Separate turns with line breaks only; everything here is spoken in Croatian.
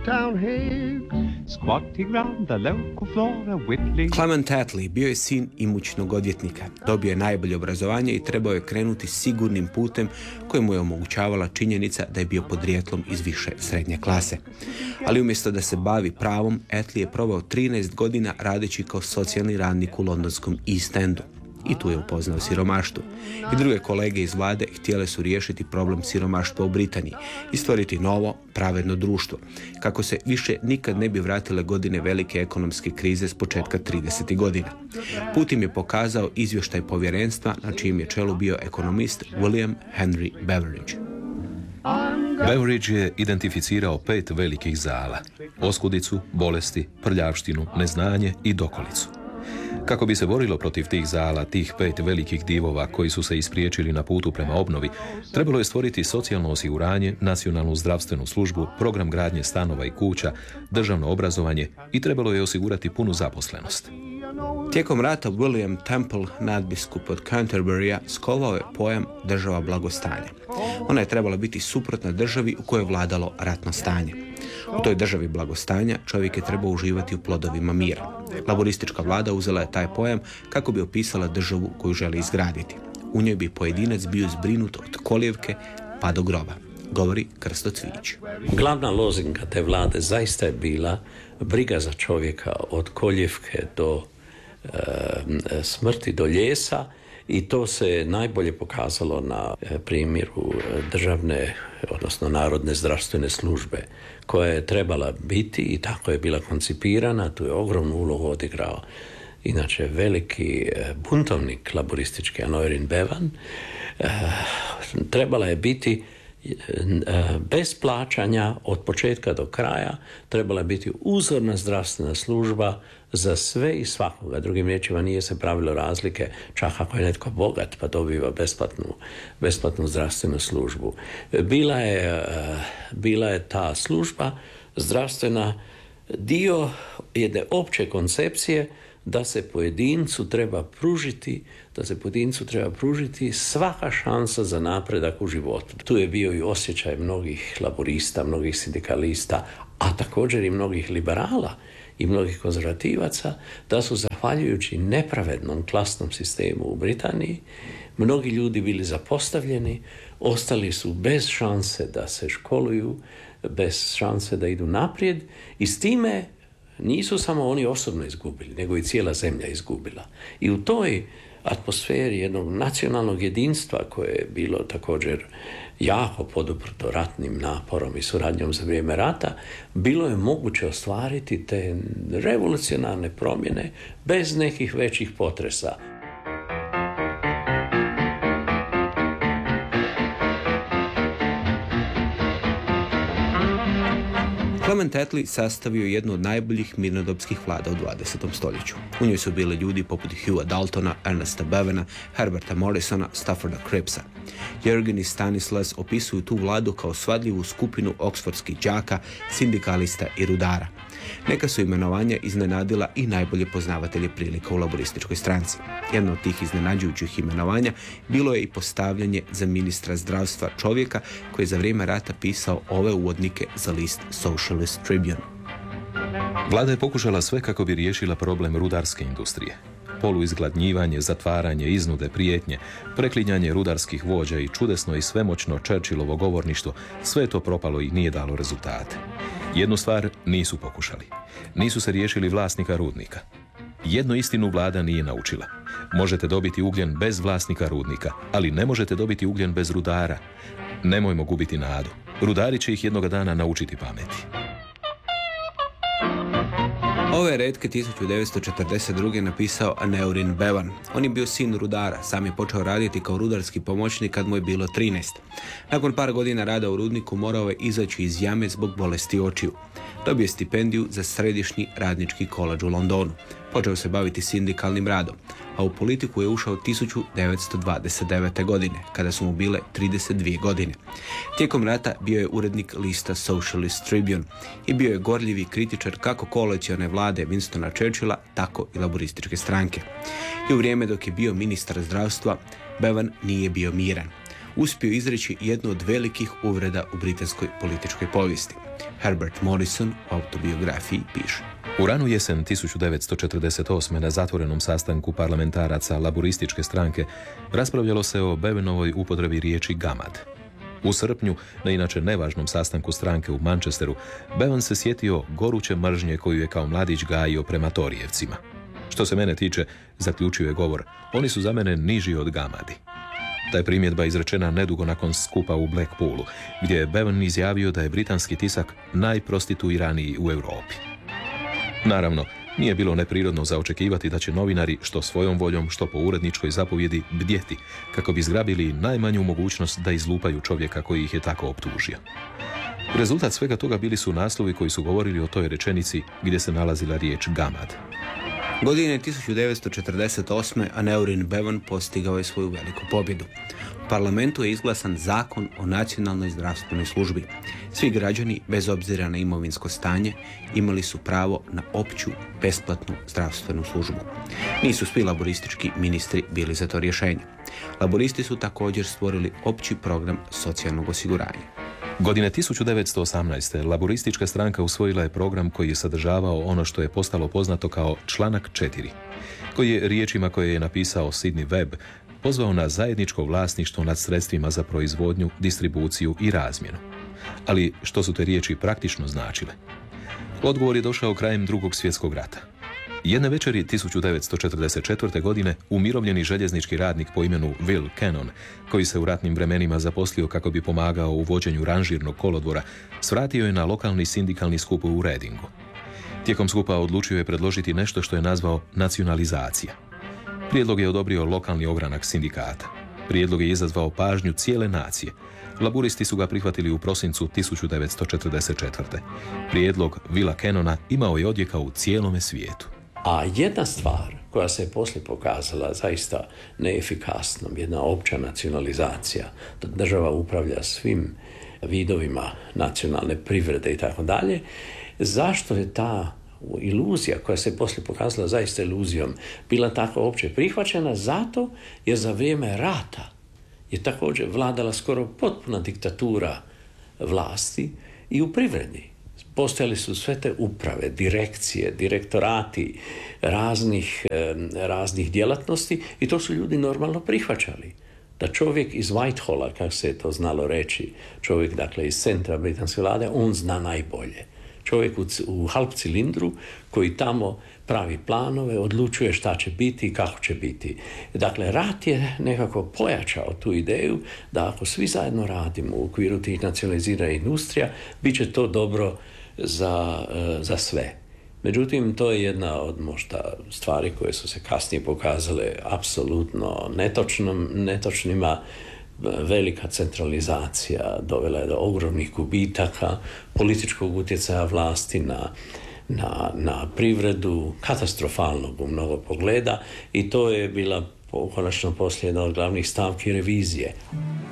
town Hague, squatting round the local flora whittling.
Clement Attlee bio je sin imućnog odvjetnika. Dobio je najbolje obrazovanje i trebao je krenuti sigurnim putem koji mu je omogućavala činjenica da je bio podrijetlom iz više srednje klase. Ali umjesto da se bavi pravom, Attlee je proveo 13 godina radeći kao socijalni radnik u londonskom East Endu. I tu je upoznao siromaštvo. I druge kolege iz vlade htjele su riješiti problem siromaštva u Britaniji i stvoriti novo, pravedno društvo, kako se više nikad ne bi vratile godine velike ekonomske krize s početka 30. godina. Put im je pokazao izvještaj povjerenstva na čijem je čelu bio ekonomist William Henry Beveridge.
Beveridge je identificirao 5 velikih zala: oskudicu, bolesti, prljavštinu, neznanje i dokolicu. Kako bi se borilo protiv tih zala, tih 5 velikih divova koji su se ispriječili na putu prema obnovi, trebalo je stvoriti socijalno osiguranje, nacionalnu zdravstvenu službu, program gradnje stanova i kuća, državno obrazovanje i trebalo je osigurati punu zaposlenost.
Tijekom rata William Temple, nadbiskup od Canterburya, skovao je pojam država blagostanja. Ona je trebala biti suprotna državi u kojoj je vladalo ratno stanje. U toj državi blagostanja čovjek je trebao uživati u plodovima mira. Laboristička vlada uzela je taj pojam kako bi opisala državu koju želi izgraditi. U njoj bi pojedinac bio zbrinut od kolijevke pa do groba, govori Krsto Cvijić.
Glavna lozinka te vlade zaista je bila briga za čovjeka od kolijevke do smrti, do ljesa, i to se najbolje pokazalo na primjeru državne, odnosno narodne zdravstvene službe, koja je trebala biti i tako je bila koncipirana. Tu je ogromnu ulogu odigrao inače veliki buntovnik laboristički Anorin Bevan. Trebala je biti bez plaćanja od početka do kraja, trebala je biti uzorna zdravstvena služba za sve i svakoga. Drugim riječima, nije se pravilo razlike, čak ako je netko bogat pa dobiva besplatnu zdravstvenu službu. Bila je ta služba zdravstvena dio jedne opće koncepcije da se pojedincu treba pružiti svaka šansa za napredak u životu. Tu je bio i osjećaj mnogih laborista, mnogih sindikalista, a također i mnogih liberala i mnogih konzervativaca, da su zahvaljujući nepravednom klasnom sistemu u Britaniji mnogi ljudi bili zapostavljeni, ostali su bez šanse da se školuju, bez šanse da idu naprijed, i s time nisu samo oni osobno izgubili, nego i cijela zemlja izgubila. I u toj atmosferi jednog nacionalnog jedinstva, koje je bilo također jako poduprto ratnim naporom i suradnjom za vrijeme rata, bilo je moguće ostvariti te revolucionarne promjene bez nekih većih potresa.
Clement Attlee sastavio jednu od najboljih mirnodopskih vlada u 20. stoljeću. U njoj su bili ljudi poput Hugha Daltona, Ernesta Bevena, Herberta Morrisona, Stafforda Crippsa. Jürgen i Stanislas opisuju tu vladu kao svadljivu skupinu oksfordskih đaka, sindikalista i rudara. Neka su imenovanja iznenadila i najbolje poznavatelje prilika u laborističkoj stranci. Jedno od tih iznenađujućih imenovanja bilo je i postavljanje za ministra zdravstva čovjeka koji je za vrijeme rata pisao ove uvodnike za list Socialist Tribune.
Vlada je pokušala sve kako bi riješila problem rudarske industrije. Poluizgladnjivanje, zatvaranje, iznude, prijetnje, preklinjanje rudarskih vođa i čudesno i svemoćno Churchillovo govorništvo, sve je to propalo i nije dalo rezultate. Jednu stvar nisu pokušali. Nisu se riješili vlasnika rudnika. Jednu istinu vlada nije naučila. Možete dobiti ugljen bez vlasnika rudnika, ali ne možete dobiti ugljen bez rudara. Nemojmo gubiti nadu. Rudari će ih jednoga dana naučiti pameti.
Ove retke 1942. napisao Aneurin Bevan. On je bio sin rudara, sam je počeo raditi kao rudarski pomoćnik kad mu je bilo 13. Nakon par godina rada u rudniku morao je izaći iz jame zbog bolesti očiju. Dobio je stipendiju za središnji radnički koledž u Londonu. Počeo se baviti sindikalnim radom, a u politiku je ušao 1929. godine, kada su mu bile 32 godine. Tijekom rata bio je urednik lista Socialist Tribune i bio je gorljivi kritičar kako koalicione vlade Winstona Churchilla, tako i laborističke stranke. I u vrijeme dok je bio ministar zdravstva, Bevan nije bio miran. uspio izreći jednu od velikih uvreda u britanskoj političkoj povijesti. Herbert Morrison u autobiografiji piše:
U ranu jesen 1948. na zatvorenom sastanku parlamentaraca laborističke stranke raspravljalo se o Bevanovoj upotrebi riječi gamad. U srpnju, na inače nevažnom sastanku stranke u Manchesteru, Bevan se sjetio goruće mržnje koju je kao mladić gajio prema Torijevcima. Što se mene tiče, zaključio je govor, oni su za mene niži od gamadi. Ta je primjedba izrečena nedugo nakon skupa u Blackpoolu, gdje je Bevan izjavio da je britanski tisak najprostituiraniji u Europi. Naravno, nije bilo neprirodno za očekivati da će novinari, što svojom voljom, što po uredničkoj zapovjedi, bdjeti, kako bi zgrabili najmanju mogućnost da izlupaju čovjeka koji ih je tako optužio. Rezultat svega toga bili su naslovi koji su govorili o toj rečenici gdje se nalazila riječ gamad.
Godine 1948. Aneurin Bevan postigao je svoju veliku pobjedu. U parlamentu je izglasan zakon o nacionalnoj zdravstvenoj službi. Svi građani, bez obzira na imovinsko stanje, imali su pravo na opću, besplatnu zdravstvenu službu. Nisu svi laboristički ministri bili za to rješenje. Laboristi su također stvorili opći program socijalnog osiguranja.
Godine 1918. laboristička stranka usvojila je program koji je sadržavao ono što je postalo poznato kao članak 4, koji je riječima koje je napisao Sidney Webb pozvao na zajedničko vlasništvo nad sredstvima za proizvodnju, distribuciju i razmjenu. Ali što su te riječi praktično značile? Odgovor je došao krajem Drugog svjetskog rata. Jedne večeri 1944. godine umirovljeni željeznički radnik po imenu Will Cannon, koji se u ratnim vremenima zaposlio kako bi pomagao u vođenju ranžirnog kolodvora, svratio je na lokalni sindikalni skup u Readingu. Tijekom skupa odlučio je predložiti nešto što je nazvao nacionalizacija. Prijedlog je odobrio lokalni ogranak sindikata. Prijedlog je izazvao pažnju cijele nacije. Laburisti su ga prihvatili u prosincu 1944. Prijedlog Willa Cannona imao je odjeka u cijelome svijetu.
A jedna stvar koja se poslije pokazala zaista neefikasnom, jedna opća nacionalizacija, da država upravlja svim vidovima nacionalne privrede i tako dalje, zašto je ta iluzija koja se poslije pokazala zaista iluzijom bila tako opće prihvaćena? Zato jer za vrijeme rata je također vladala skoro potpuna diktatura vlasti i u privredi. Postojali su sve te uprave, direkcije, direktorati raznih djelatnosti i to su ljudi normalno prihvaćali. Da čovjek iz Whitehala, kako se je to znalo reći, čovjek dakle iz centra britanske vlade, on zna najbolje. Čovjek u halp cilindru koji tamo pravi planove, odlučuje šta će biti i kako će biti. Dakle, rat je nekako pojačao tu ideju da ako svi zajedno radimo u okviru tih nacionaliziranih industrija, bit će to dobro za sve. Međutim, to je jedna od možda stvari koje su se kasnije pokazale apsolutno netočnima. Velika centralizacija dovela je do ogromnih gubitaka, političkog utjecaja vlasti na privredu, katastrofalnog u mnogo pogleda, i to je bila konačno poslije jedna od glavnih stavki revizije.